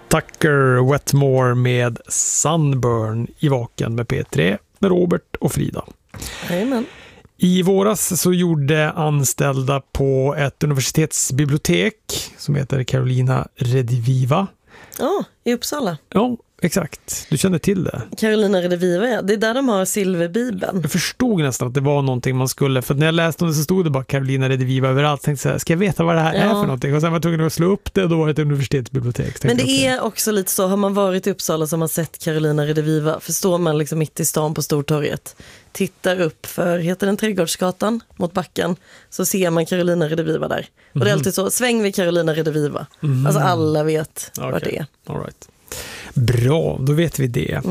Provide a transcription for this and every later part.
Tucker Wetmore med Sunburn i Vaken med P3 med Robert och Frida. Amen. I våras så gjorde anställda på ett universitetsbibliotek som heter Carolina Rediviva. Ja, i Uppsala. Ja, exakt. Du känner till det. Carolina Rediviva, ja. Det är där de har silverbibeln. Jag förstod nästan att det var någonting man skulle, för när jag läste om det så stod det bara Carolina Rediviva överallt. Jag tänkte så här, ska jag veta vad det här är för någonting? Och sen var jag tvungen att slå upp det och då var det ett universitetsbibliotek. Men det är också lite så, har man varit i Uppsala så har man sett Carolina Rediviva, förstår man liksom mitt i stan på Stortorget, tittar upp för, heter den Trädgårdsgatan mot backen, så ser man Carolina Rediviva där. Och det är alltid så, sväng vid Carolina Rediviva. Alltså alla vet vad det är. All right. Bra, då vet vi det.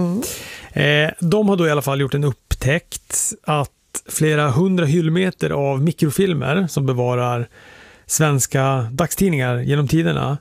De har då i alla fall gjort en upptäckt att flera 100 hyllmeter av mikrofilmer som bevarar svenska dagstidningar genom tiderna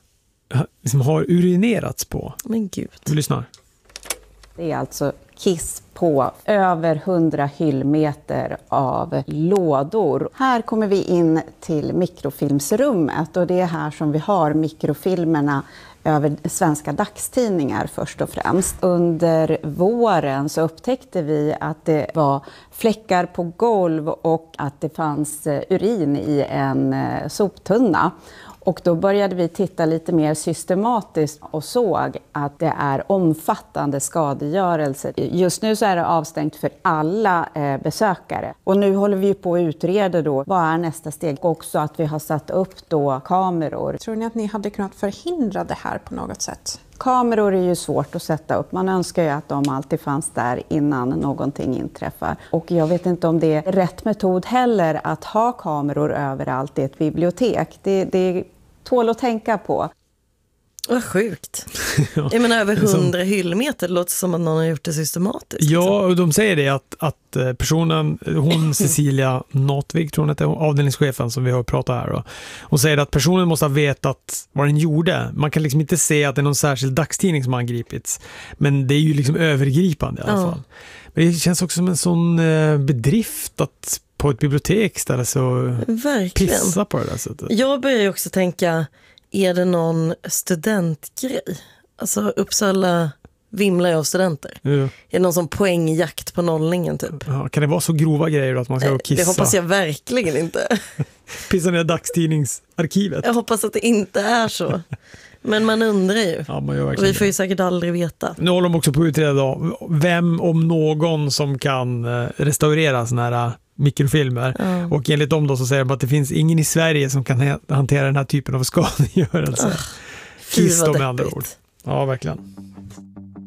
som har urinerats på. Men gud. Vi lyssnar. Det är alltså kiss på över 100 hyllmeter av lådor. Här kommer vi in till mikrofilmsrummet och det är här som vi har mikrofilmerna över svenska dagstidningar först och främst. Under våren så upptäckte vi att det var fläckar på golv och att det fanns urin i en soptunna. Och då började vi titta lite mer systematiskt och såg att det är omfattande skadegörelse. Just nu så är det avstängt för alla besökare. Och nu håller vi på att utreda då, vad är nästa steg? Också att vi har satt upp då kameror. Tror ni att ni hade kunnat förhindra det här på något sätt? Kameror är ju svårt att sätta upp. Man önskar ju att de alltid fanns där innan någonting inträffar. Och jag vet inte om det är rätt metod heller att ha kameror överallt i ett bibliotek. Det tål att tänka på. Vad sjukt. Jag menar över 100 hyllmeter, det låter som att någon har gjort det systematiskt. Ja, och de säger det att personen, hon Cecilia Notvig, tror hon att det är avdelningschefen som vi har pratat här då. Hon säger att personen måste ha vetat vad den gjorde. Man kan liksom inte se att det är någon särskild dagstidning som har angripits. Men det är ju liksom övergripande i alla fall. Men det känns också som en sån bedrift att på ett bibliotek ställa sig och pissa på det där sättet. Jag börjar ju också tänka, är det någon studentgrej? Alltså Uppsala vimlar ju av studenter. Ja. Är det någon som poängjakt på nollningen typ? Ja, kan det vara så grova grejer då att man ska kissa? Det hoppas jag verkligen inte. Pissa ner dagstidningsarkivet. Jag hoppas att det inte är så. Men man undrar ju. Ja, man gör och vi får ju säkert aldrig veta. Nu håller de också på att utreda då, vem om någon som kan restaurera såna här mikrofilmer. Och enligt dem då så säger de att det finns ingen i Sverige som kan hantera den här typen av skadegörelse. Kiss då med andra ord. Ja, verkligen.